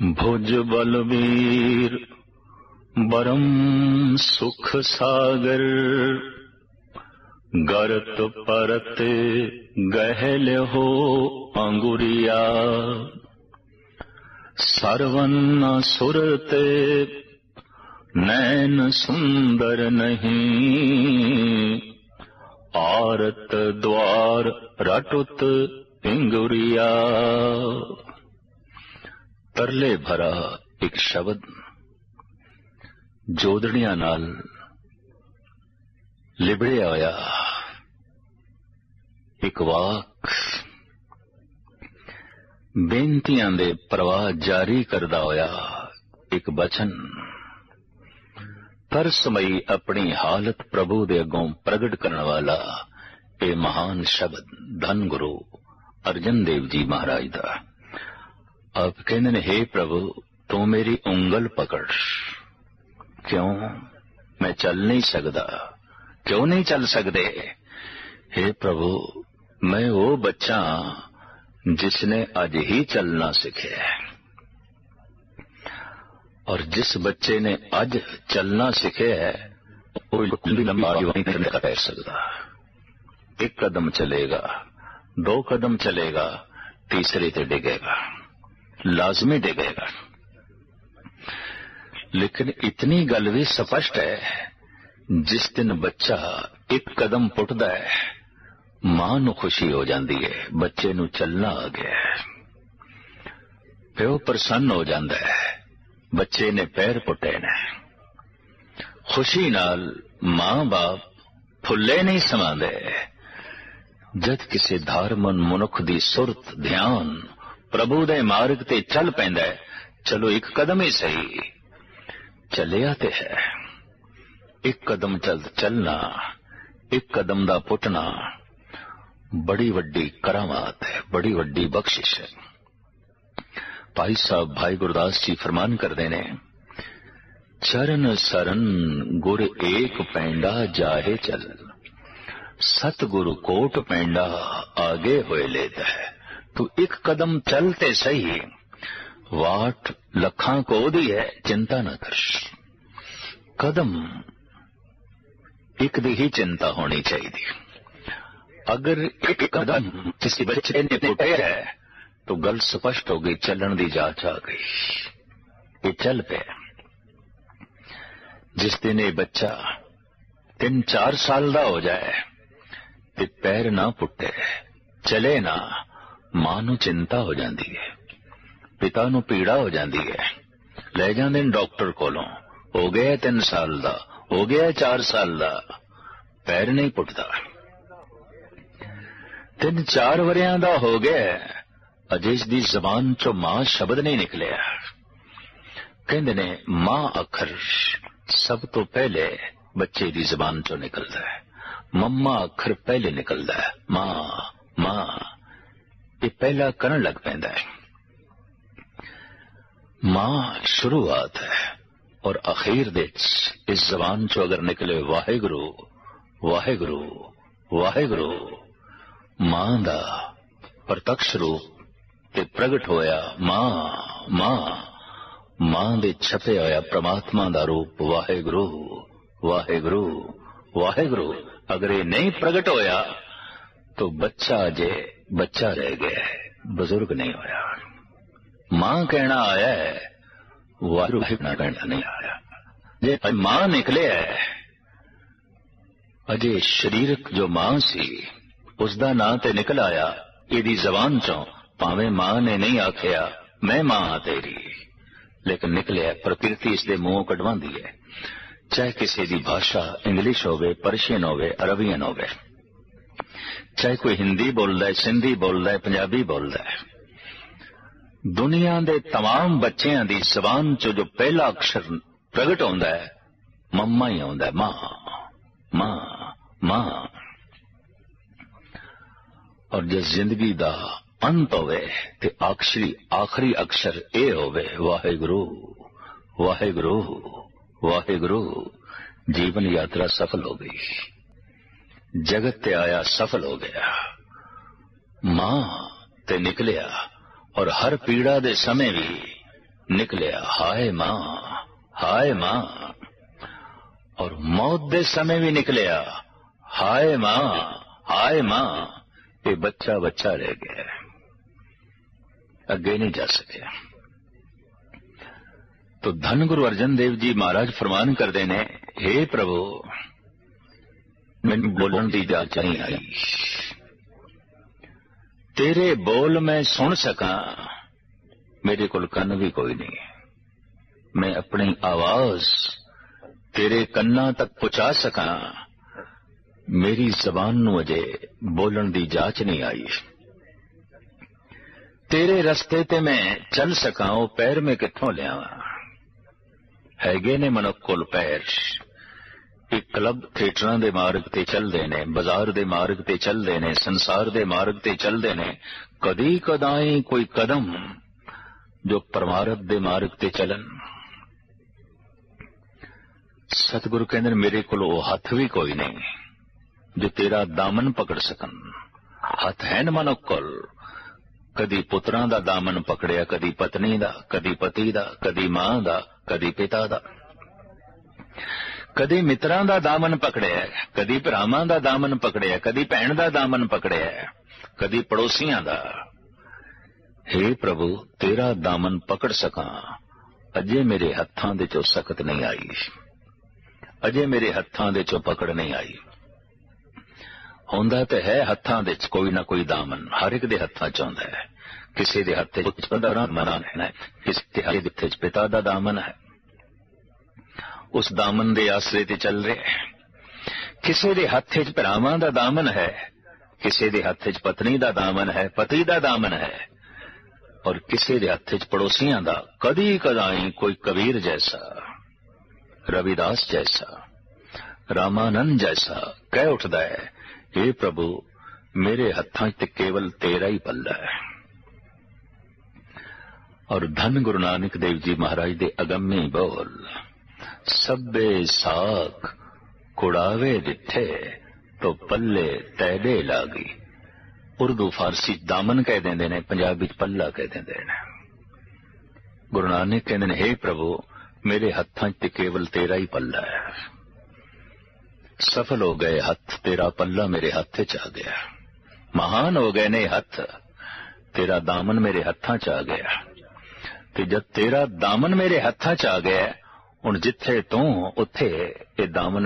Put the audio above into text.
भुज बलवीर बरम सुख सागर, गरत परत गहल हो अंगुरिया। सरवन सुरते नैन सुंदर नहीं, आरत द्वार रटुत पिंगुरिया। तरले भरा एक शब्द जोदड़ियां नाल लिबड़िया होया, एक वाक बेनतियां दे प्रवाह जारी करदा होया, एक बचन तरसमई अपनी हालत प्रभु दे अगों प्रगट करने वाला ये महान शब्द धन गुरु अर्जन देव जी महाराज दा। आप कहते ने, हे प्रभु तू मेरी उंगल पकड़। क्यों मैं चल नहीं सकता? क्यों नहीं चल सकते? हे प्रभु मैं वो बच्चा जिसने आज ही चलना सीखे, और जिस बच्चे ने आज चलना सीखे है वो लंबा नहीं कर सकता। एक कदम चलेगा, दो कदम चलेगा, तीसरे ते डिगेगा, लाजमी डिगेगा। लेकिन इतनी गल भी स्पष्ट है, जिस दिन बच्चा एक कदम पुटदा है मां नूं खुशी हो जाती है, बच्चे नूं चलना आ गया है। प्यो प्रसन्न हो जाता है, बच्चे ने पैर पुटे ने। खुशी नाल मां बाप फुले नहीं समांदे। जद किसी धार्मन मनुख दी सुरत ध्यान प्रभु दे मार्ग ते चल पैंदा है, चलो एक कदम ही सही, चलिया ते है। एक कदम चलना, एक कदम दा पुटना बड़ी वड्डी करामात है, बड़ी वड्डी बख्शिश है। भाई साहब भाई गुरदास जी फरमान करते ने, चरण सरन गुर एक पैंडा जाहे चल, सतगुरु कोट पैंडा आगे होए लेता है। तू एक कदम चलते सही, वाट लखां को दी है, चिंता न कर। कदम एक दी ही चिंता होनी चाहिए। अगर एक कदम किसी बच्चे ने पुटे है तो गल स्पष्ट हो गई, चलन दी जांच आ गई, ये चल पे। जिस दिन ये बच्चा 3-4 साल दा हो जाए ते पैर ना पुटे, चले ना, मां नूं चिंता हो जाती है, पिता नूं पीड़ा हो जाती है। ले जांदे डॉक्टर कोलों, हो गया 3 साल दा, हो गया 4 साल दा, पैर नहीं पुटदा। 3-4 वरियां दा हो गया, अजे इसदी जबान चो मां शब्द नहीं निकलिया। कहंदे ने मां अखर सब तो पहले बच्चे दी जबान चो निकलदा है, मम्मा अखर पहले निकलदा है। मां मां ये पहला करन लग पैंदा है। मां शुरुआत है और अखीर दे इस जबान चो अगर निकले वाहेगुरु वाहेगुरु वाहेगुरु, मां दा प्रत्यक्ष रूप ते प्रगट होया मां मां, मां दे छपे होया परमात्मा दा रूप वाहेगुरु वाहेगुरु वाहेगुरु। अगर ये नहीं प्रगट होया तो बच्चा जे बच्चा रह गया है, बुजुर्ग नहीं होया। मां कहना आया है, वाहेगुरु कहना नहीं आया। जे मां निकले है, अजे शरीरक जो मां सी उसदा नां ते निकल आया इहदी जबान चो, भावें मां ने नहीं आखिया मैं मां हाँ तेरी, लेकिन निकलिया प्रकृति इसके मुंह कढवांदी है। चाहे किसी की भाषा इंग्लिश होवे, पर्शियन होवे, अरबियन होवे, चाहे कोई हिंदी बोलदा है, सिंधी बोलदा है, पंजाबी बोलदा है, दुनिया दे तमाम बच्चों की जबान चो जो पहला अक्षर प्रगट होंदा है मम्मा ही होंदा है, मां मां मां। और जिस जिंदगी दा अंत होवे ते आखिरी अक्षर ए होवे वाहेगुरु वाहेगुरु वाहेगुरु, जीवन यात्रा सफल हो गई, जगत ते आया सफल हो गया। मां ते निकलिया और हर पीड़ा दे समय भी निकलिया हाय मां, हाय मां। और मौत दे समय भी निकलिया हाय मां, हाय मां। ये बच्चा बच्चा रह गया, अगे नहीं जा सके। तो धन गुरु अर्जन देव जी महाराज फरमान करते ने, हे प्रभु मैनू बोलण दी जाच नहीं आई, तेरे बोल मैं सुन सका, मेरे कोल कन्न भी कोई नहीं, मैं अपनी आवाज तेरे कन्ना तक पहुंचा सका, मेरी जबान नू अजे बोलण दी जाच नहीं आई। तेरे रस्ते ते मैं चल सका, वो पैर में कित्थों लियावां, हैगे ने मनुख कोल पैर। एक क्लब थिएटरां दे मार्ग ते चलदे ने, बाजार दे मार्ग ते चलदे ने, संसार दे मार्ग ते चलदे ने, कदी कदाई कोई कदम जो परमारथ दे मार्ग ते चलन। सतगुरु कहंदे मेरे कोल वो हथ भी कोई नहीं जो तेरा दामन पकड़ सकन। हथ है न मनुख कोल, कदी पुत्रां दा दामन पकड़िया, कदी पत्नी दा, कदी पति दा, कदी मां दा, कदी पिता दा, कदी मित्रां दा दामन पकड़िया, कदी भरावां दा दामन पकड़िया, कदी भैण दा दामन पकड़िया, कदी पड़ोसियां दा। हे प्रभु तेरा दामन पकड़ सका, अजे मेरे हत्थां दे चों सकत नहीं आई, अजे मेरे हत्थां दे चों पकड़ नहीं आई। हुंदा ते है हत्थां दे कोई ना कोई दामन, हर एक दे हत्थां च हुंदा है। किसी दे हत्थे च पिता दा दामन है, किसी दे हत्थे च पिता दा दामन है, उस दामन दे आसरे ते चल रहे। किसी दे हत्थे च भरावां दा दामन है, किसी दे हत्थे च पत्नी दा दामन है, पति दा दामन है, और किसी दे हत्थे च पड़ोसियां दा। कदी कदाई कोई कबीर जैसा, रविदास जैसा, रामानंद जैसा कह उठदा है, हे प्रभु मेरे हत्थां च केवल तेरा ही पल्ला है। और धन गुरु नानक देव जी महाराज दे अगम्मी बोल, सब्बे साख कुड़ावे दिठे तो पल्ले तैडे लागी। उर्दू फारसी दामन कह देंदे ने, पंजाबी च पल्ला कह देंदे ने। गुरु नानक कहंदे ने, हे प्रभु मेरे हत्थां च केवल तेरा ही पल्ला है। सफल हो गए हथ, तेरा पल्ला मेरे हथ च आ गया। महान हो गए ने हथ, तेरा दामन मेरे हत्थां च आ गया। ते जद तेरा दामन मेरे हत्थां च आ गया, हुण जिथे तू उत्थे ये दामन